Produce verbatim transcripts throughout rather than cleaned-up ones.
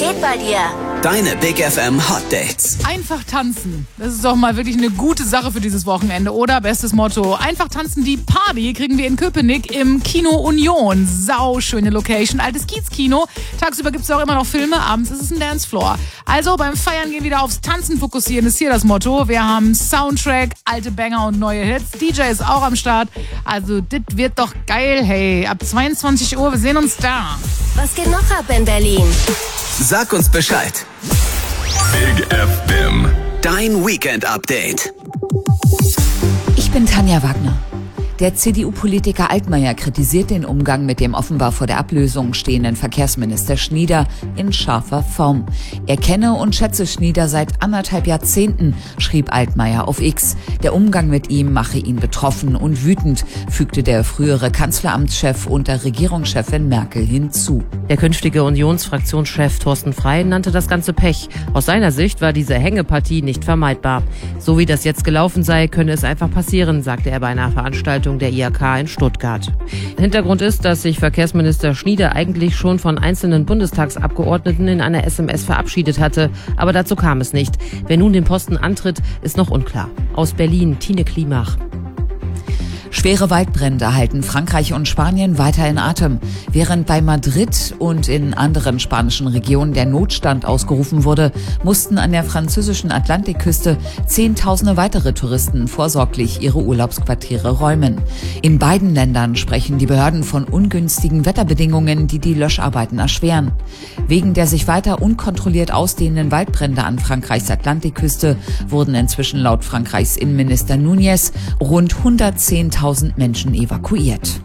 geht bei dir? Deine Big F M Hot Dates. Einfach tanzen. Das ist doch mal wirklich eine gute Sache für dieses Wochenende, oder? Bestes Motto. Einfach tanzen, die Party kriegen wir in Köpenick im Kino Union. Sau schöne Location. Altes Kiezkino. Tagsüber gibt es auch immer noch Filme, abends ist es ein Dancefloor. Also beim Feiern gehen wieder aufs Tanzen fokussieren, ist hier das Motto. Wir haben Soundtrack, alte Banger und neue Hits. D J ist auch am Start. Also das wird doch geil, hey. Ab zweiundzwanzig Uhr, wir sehen uns da. Was geht noch ab in Berlin? Sag uns Bescheid. Big F M. Dein Weekend-Update. Ich bin Tanja Wagner. Der C D U-Politiker Altmaier kritisiert den Umgang mit dem offenbar vor der Ablösung stehenden Verkehrsminister Schnieder in scharfer Form. Er kenne und schätze Schnieder seit anderthalb Jahrzehnten, schrieb Altmaier auf X. Der Umgang mit ihm mache ihn betroffen und wütend, fügte der frühere Kanzleramtschef unter Regierungschefin Merkel hinzu. Der künftige Unionsfraktionschef Thorsten Frey nannte das Ganze Pech. Aus seiner Sicht war diese Hängepartie nicht vermeidbar. So wie das jetzt gelaufen sei, könne es einfach passieren, sagte er bei einer Veranstaltung der I H K in Stuttgart. Hintergrund ist, dass sich Verkehrsminister Schnieder eigentlich schon von einzelnen Bundestagsabgeordneten in einer S M S verabschiedet hatte, aber dazu kam es nicht. Wer nun den Posten antritt, ist noch unklar. Aus Berlin, Tine Klimach. Schwere Waldbrände halten Frankreich und Spanien weiter in Atem. Während bei Madrid und in anderen spanischen Regionen der Notstand ausgerufen wurde, mussten an der französischen Atlantikküste Zehntausende weitere Touristen vorsorglich ihre Urlaubsquartiere räumen. In beiden Ländern sprechen die Behörden von ungünstigen Wetterbedingungen, die die Löscharbeiten erschweren. Wegen der sich weiter unkontrolliert ausdehnenden Waldbrände an Frankreichs Atlantikküste wurden inzwischen laut Frankreichs Innenminister Núñez rund hundertzehntausend Menschen evakuiert.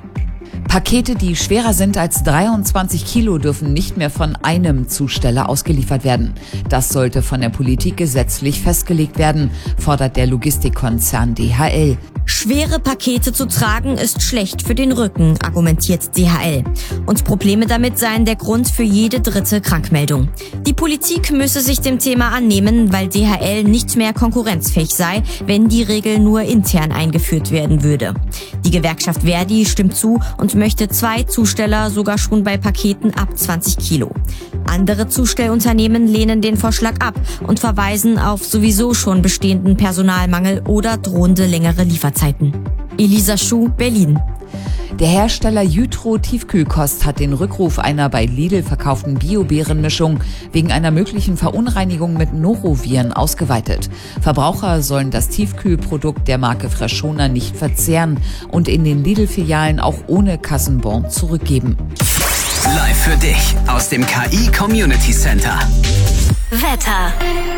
Pakete, die schwerer sind als dreiundzwanzig Kilo, dürfen nicht mehr von einem Zusteller ausgeliefert werden. Das sollte von der Politik gesetzlich festgelegt werden, fordert der Logistikkonzern D H L. Schwere Pakete zu tragen ist schlecht für den Rücken, argumentiert D H L. Und Probleme damit seien der Grund für jede dritte Krankmeldung. Die Politik müsse sich dem Thema annehmen, weil D H L nicht mehr konkurrenzfähig sei, wenn die Regel nur intern eingeführt werden würde. Die Gewerkschaft Verdi stimmt zu und möchte zwei Zusteller sogar schon bei Paketen ab zwanzig Kilo. Andere Zustellunternehmen lehnen den Vorschlag ab und verweisen auf sowieso schon bestehenden Personalmangel oder drohende längere Lieferzeiten. Elisa Schuh, Berlin. Der Hersteller Jytro Tiefkühlkost hat den Rückruf einer bei Lidl verkauften Bio-Beerenmischung wegen einer möglichen Verunreinigung mit Noroviren ausgeweitet. Verbraucher sollen das Tiefkühlprodukt der Marke Freshona nicht verzehren und in den Lidl-Filialen auch ohne Kassenbon zurückgeben. Live für dich aus dem K I Community Center. Wetter.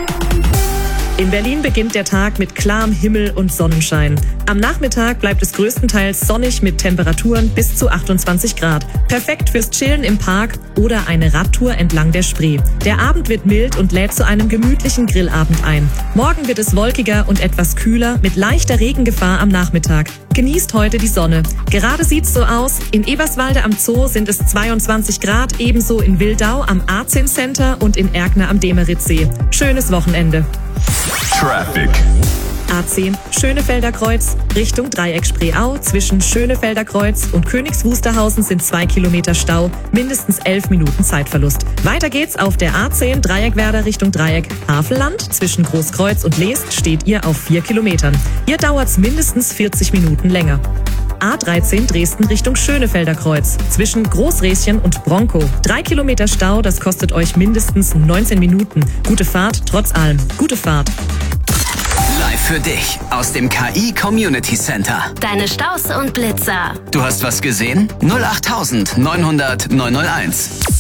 In Berlin beginnt der Tag mit klarem Himmel und Sonnenschein. Am Nachmittag bleibt es größtenteils sonnig mit Temperaturen bis zu achtundzwanzig Grad. Perfekt fürs Chillen im Park oder eine Radtour entlang der Spree. Der Abend wird mild und lädt zu einem gemütlichen Grillabend ein. Morgen wird es wolkiger und etwas kühler mit leichter Regengefahr am Nachmittag. Genießt heute die Sonne. Gerade sieht's so aus. In Eberswalde am Zoo sind es zweiundzwanzig Grad, ebenso in Wildau am A zehn Center und in Erkner am Demeritzsee. Schönes Wochenende. Traffic. A zehn Schönefelder Kreuz Richtung Dreieck-Spreeau. Zwischen Schönefelder Kreuz und Königs Wusterhausen sind zwei Kilometer Stau, mindestens elf Minuten Zeitverlust. Weiter geht's auf der A zehn Dreieckwerder Richtung Dreieck Havelland. Zwischen Großkreuz und Leest steht ihr auf vier Kilometern. Hier dauert's mindestens vierzig Minuten länger. A dreizehn Dresden Richtung Schönefelder Kreuz. Zwischen Großräschen und Bronkow. Drei Kilometer Stau, das kostet euch mindestens neunzehn Minuten. Gute Fahrt trotz allem. Gute Fahrt. Live für dich aus dem K I Community Center. Deine Staus und Blitzer. Du hast was gesehen? null acht neunhundert neunhunderteins.